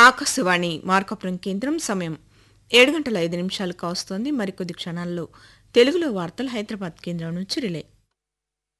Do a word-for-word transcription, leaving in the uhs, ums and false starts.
ఆకాశవాణి మార్కాపురం కేంద్రం సమయం ఏడు గంటల ఐదు నిమిషాలు కావస్తోంది. మరికొద్ది క్షణాల్లో తెలుగులో వార్తలు హైదరాబాద్ కేంద్రం నుంచి రిలే.